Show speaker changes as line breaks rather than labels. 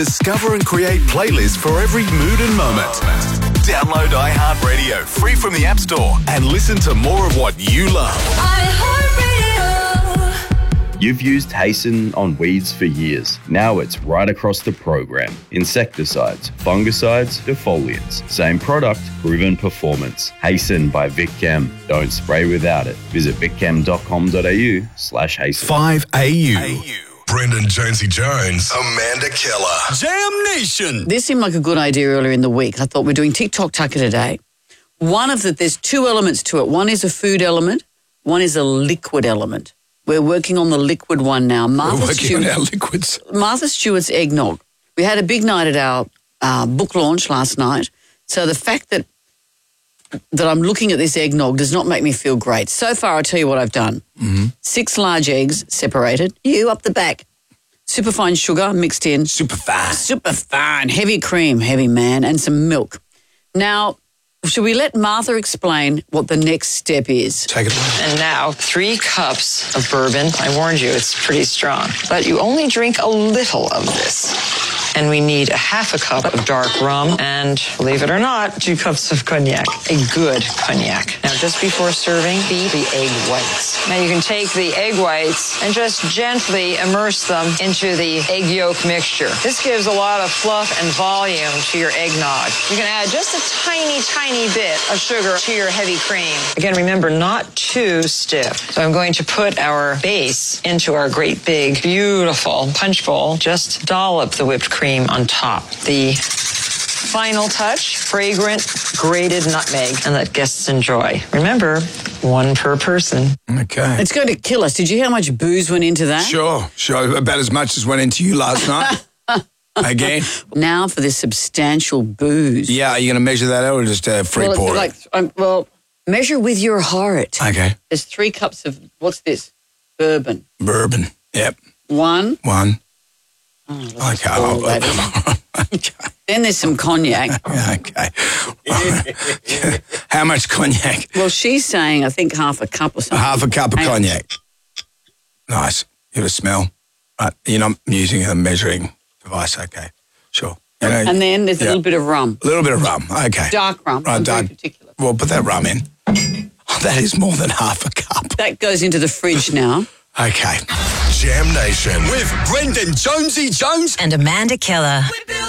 Discover and create playlists for every mood and moment. Download iHeartRadio free from the App Store and listen to more of what you love.
iHeartRadio.
You've used Hasten on weeds for years. Now it's right across the program. Insecticides, fungicides, defoliants. Same product, proven performance. Hasten by VicChem. Don't spray without it. Visit vicchem.com.au/Hasten.
5AU.
Brendan Jonesy Jones, Amanda Keller.
Jam Nation.
This seemed like a good idea earlier in the week. I thought we're doing TikTok Tucker today. There's two elements to it. One is a food element. One is a liquid element. We're working on the liquid one now.
We're working on our liquids.
Martha Stewart's eggnog. We had a big night at our book launch last night. So the fact that I'm looking at this eggnog does not make me feel great. So far, I'll tell you what I've done. 6 large eggs separated. You up the back. Superfine sugar mixed in. Superfine. Heavy cream, heavy man, and some milk. Now, should we let Martha explain what the next step is?
Take it away.
And now 3 cups of bourbon. I warned you, it's pretty strong. But you only drink a little of this. And we need a half a cup of dark rum and, believe it or not, 2 cups of cognac. A good cognac. Now, just before serving, beat the egg whites. Now, you can take the egg whites and just gently immerse them into the egg yolk mixture. This gives a lot of fluff and volume to your eggnog. You can add just a tiny, tiny bit of sugar to your heavy cream. Again, remember, not too stiff. So I'm going to put our base into our great big, beautiful punch bowl. Just dollop the whipped cream on top. The final touch, fragrant grated nutmeg, and let guests enjoy. Remember, 1 per person.
Okay.
It's going to kill us. Did you hear how much booze went into that?
Sure. About as much as went into you last night. Again.
Now for this substantial booze.
Yeah, are you going to measure that out or just free pour it?
Measure with your heart.
Okay.
There's 3 cups of, what's this? Bourbon.
Bourbon. Yep.
1.
Okay.
Okay. Then there's some cognac.
Okay. How much cognac?
Well, she's saying, I think, half a cup or something.
Half a cup of cognac. Nice. Give it a smell. Right. You're not using a measuring device. Okay. Sure.
And then there's a little bit of rum.
A little bit of rum. Okay.
Dark rum.
Right,
Very particular.
Well, put that rum in. Oh, that is more than half a cup.
That goes into the fridge now.
Okay.
Jam Nation
With Brendan Jonesy Jones
and Amanda Keller.